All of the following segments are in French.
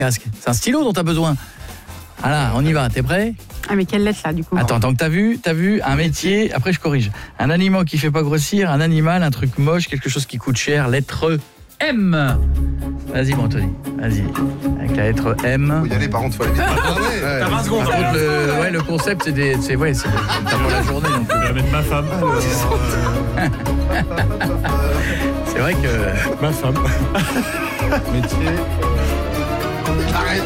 casque. C'est un stylo dont tu as besoin. Voilà, on y va, t'es prêt ? Ah mais quelle lettre là du coup ? Attends, donc t'as vu un métier, après je corrige. Un aliment qui fait pas grossir, un animal, un truc moche, quelque chose qui coûte cher, lettre M. Vas-y mon Anthony, vas-y. Avec la lettre M. Faut y aller, par contre, faut aller vite. T'as 20 secondes. Par contre, le concept c'est t'as pas la journée non plus. Je vais mettre ma femme. C'est vrai que Ma femme. Métier. Arrête.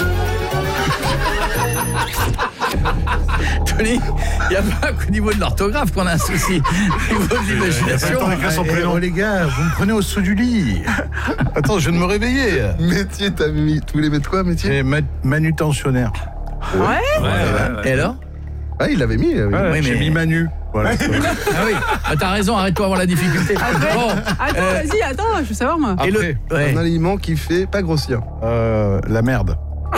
Tony, il n'y a pas qu'au niveau de l'orthographe qu'on a un souci. Au niveau de l'imagination. Oh les gars, vous me prenez au saut du lit. Attends, je viens de me réveiller. Métier, t'as mis. Tu voulais mettre quoi, métier? C'est manutentionnaire. Ouais. Et alors ? Ah, il l'avait mis. Oui. Oui, J'ai mais- mis Manu. Voilà. Ah oui, t'as raison, arrête-toi avant la difficulté. Bon, Attends, vas-y, attends, je veux savoir moi. et le... Après, ouais. Un aliment qui fait pas grossir. La merde.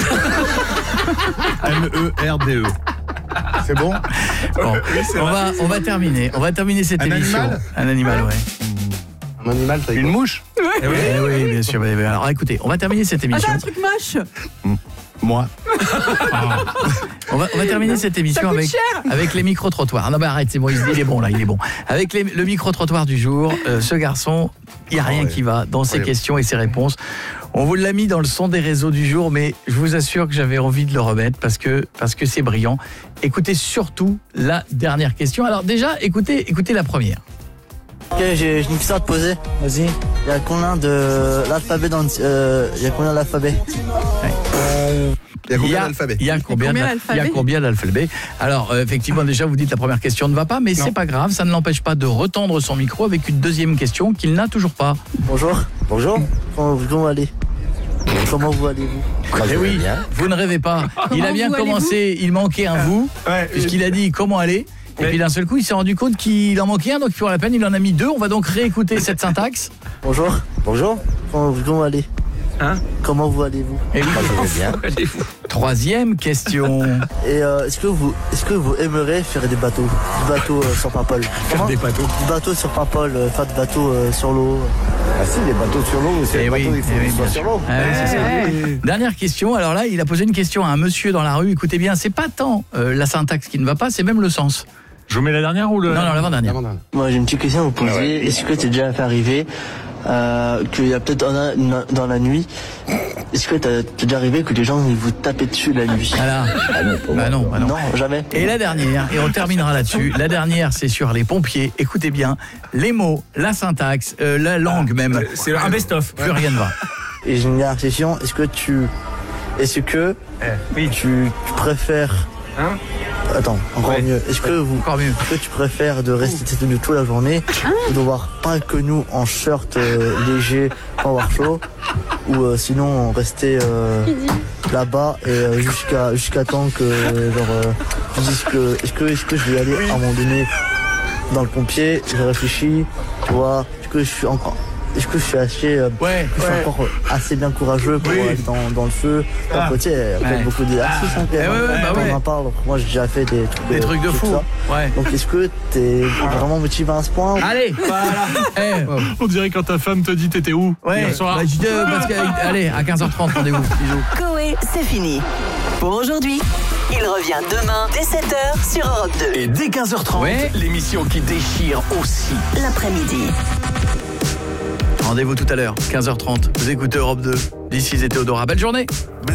MERDE. C'est bon? Bon, on va terminer. On va terminer cette Un émission. animal Un animal, ouais. Un animal, t'as Une mouche? Eh oui, bien sûr. Alors écoutez, on va terminer cette émission. Attends, un truc moche. Moi. On va terminer cette émission coûte avec, cher. avec les micro-trottoirs. Non, mais arrête, c'est bon, il est bon là, il est bon. Avec le micro-trottoir du jour, ce garçon, il n'y a rien qui va dans ses questions et ses réponses. On vous l'a mis dans le son des réseaux du jour, mais je vous assure que j'avais envie de le remettre parce que c'est brillant. Écoutez surtout la dernière question. Alors déjà, écoutez la première. Ok, j'ai une question à te poser. Vas-y. Il y a combien de l'alphabet dans il y a combien d'alphabet? Il y a combien d'alphabets? Il y a combien d'alphabets? Alors, effectivement, déjà, vous dites la première question ne va pas, mais c'est pas grave, ça ne l'empêche pas de retendre son micro avec une deuxième question qu'il n'a toujours pas. Bonjour. Bonjour. Comment allez? Comment vous allez-vous? Eh oui, vous ne rêvez pas. Il a bien vous commencé, il manquait un vous, puisqu'il a dit comment aller. Et puis d'un seul coup, il s'est rendu compte qu'il en manquait un, donc pour la peine, il en a mis deux. On va donc réécouter cette syntaxe. Bonjour. Bonjour. Comment allez? Comment vous allez-vous? Et oui. Troisième question. Et est-ce que vous aimeriez faire des bateaux? Du bateau sur Paimpol. Des bateaux. Du bateau sur Paimpol, faire des bateaux sur l'eau. Ah si, les bateaux sur l'eau, c'est Eh les oui, bateaux, il faut eh oui, qu'ils soient bien sur sûr. l'eau. Ah oui, c'est ça. Dernière question. Alors là, il a posé une question à un monsieur dans la rue. Écoutez bien, c'est pas tant la syntaxe qui ne va pas, c'est même le sens. Je vous mets la dernière ou le... Non, l'avant-dernière. Moi j'ai une petite question à vous poser. Est-ce que t'es déjà fait arriver qu'il y a peut-être dans la nuit, est-ce que t'es déjà arrivé que les gens ils vous tapaient dessus la nuit? Voilà. Bah non. Non, jamais. Et la dernière, et on terminera là-dessus, la dernière c'est sur les pompiers. Écoutez bien, les mots, la syntaxe, la langue même. C'est un best-of. Plus rien ne va. Et j'ai une dernière question. Est-ce que tu préfères... Attends, encore mieux. Est-ce que tu préfères de rester tête nue toute la journée ou de voir pas que nous en shirt léger, pas avoir chaud, ou sinon rester là-bas et jusqu'à temps que tu dises que est-ce que je vais y aller à un moment donné dans le pompier, je réfléchis, tu vois, est-ce que je suis encore assez bien courageux pour aller dans le feu? Il y a beaucoup d'exercices on en parle. Moi j'ai déjà fait des trucs de fou. Ouais. Donc est-ce que t'es vraiment motivé à ce point? Allez, voilà. On dirait quand ta femme te dit t'étais où hier soir. Allez, à 15h30, rendez-vous. Bisous. Coé, c'est fini. Pour aujourd'hui, il revient demain dès 7h sur Europe 2. Et dès 15h30, l'émission qui déchire aussi. L'après-midi. Rendez-vous tout à l'heure, 15h30. Vous écoutez Europe 2. D'ici, c'est Théodora. Belle journée.